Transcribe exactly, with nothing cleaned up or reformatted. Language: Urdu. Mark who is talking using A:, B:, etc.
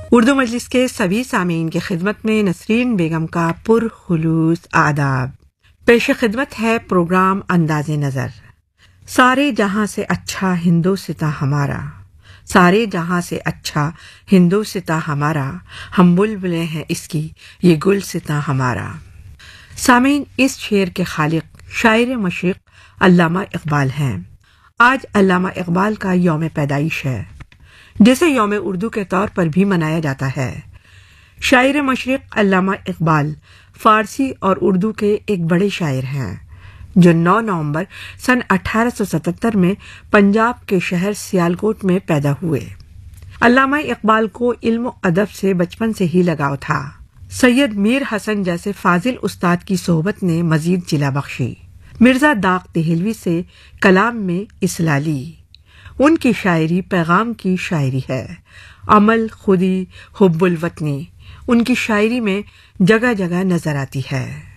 A: اردو مجلس کے سبھی سامعین کی خدمت میں نسرین بیگم کا پرخلوص آداب۔ پیش خدمت ہے پروگرام انداز نظر۔ سارے جہاں سے اچھا ہندوستاں ہمارا، سارے جہاں سے اچھا ہندوستاں ہمارا، ہم بلبلیں ہیں اس کی یہ گلستاں ہمارا۔ سامعین، اس شعر کے خالق شاعر مشرق علامہ اقبال ہیں۔ آج علامہ اقبال کا یوم پیدائش ہے، جسے یوم اردو کے طور پر بھی منایا جاتا ہے۔ شاعر مشرق علامہ اقبال فارسی اور اردو کے ایک بڑے شاعر ہیں، جو نو نومبر سن اٹھارہ سو ستتر میں پنجاب کے شہر سیالکوٹ میں پیدا ہوئے۔ علامہ اقبال کو علم و ادب سے بچپن سے ہی لگاؤ تھا۔ سید میر حسن جیسے فاضل استاد کی صحبت نے مزید جلا بخشی۔ مرزا داغ دہلوی سے کلام میں اصلاح لی۔ ان کی شاعری پیغام کی شاعری ہے، عمل، خودی، حب الوطنی ان کی شاعری میں جگہ جگہ نظر آتی ہے۔